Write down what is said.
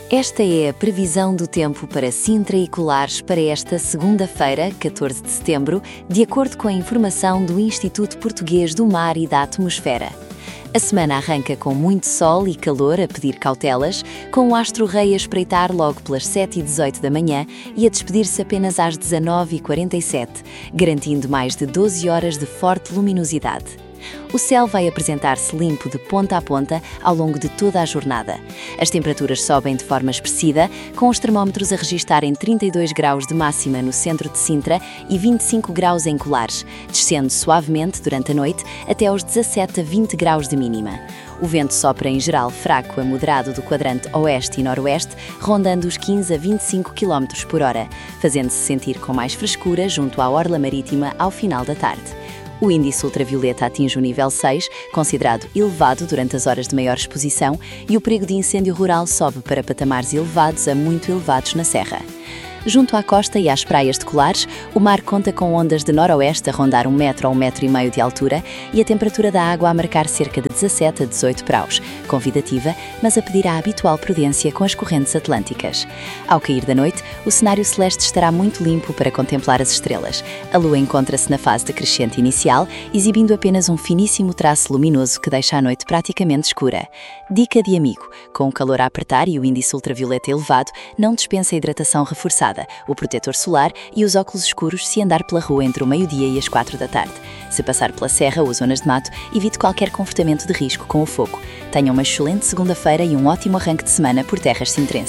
Esta é a previsão do tempo para Sintra e Colares para esta segunda-feira, 14 de setembro, de acordo com a informação do Instituto Português do Mar e da Atmosfera. A semana arranca com muito sol e calor a pedir cautelas, com o astro-rei a espreitar logo pelas 7h18 da manhã e a despedir-se apenas às 19h47, garantindo mais de 12 horas de forte luminosidade. O céu vai apresentar-se limpo de ponta a ponta ao longo de toda a jornada. As temperaturas sobem de forma expressiva, com os termómetros a registarem 32 graus de máxima no centro de Sintra e 25 graus em Colares, descendo suavemente durante a noite até aos 17 a 20 graus de mínima. O vento sopra em geral fraco a moderado do quadrante oeste e noroeste, rondando os 15 a 25 km por hora, fazendo-se sentir com mais frescura junto à orla marítima ao final da tarde. O índice ultravioleta atinge o nível 6, considerado elevado durante as horas de maior exposição, e o perigo de incêndio rural sobe para patamares elevados a muito elevados na serra. Junto à costa e às praias de Colares, o mar conta com ondas de noroeste a rondar 1 metro a 1,5 metro de altura e a temperatura da água a marcar cerca de 17 a 18 graus, convidativa, mas a pedir a habitual prudência com as correntes atlânticas. Ao cair da noite, o cenário celeste estará muito limpo para contemplar as estrelas. A lua encontra-se na fase decrescente inicial, exibindo apenas um finíssimo traço luminoso que deixa a noite praticamente escura. Dica de amigo: com o calor a apertar e o índice ultravioleta elevado, não dispensa a hidratação reforçada, o protetor solar e os óculos escuros se andar pela rua entre o meio-dia e as 4 da tarde. Se passar pela serra ou zonas de mato, evite qualquer comportamento de risco com o fogo. Tenha uma excelente segunda-feira e um ótimo arranque de semana por terras sintrenses.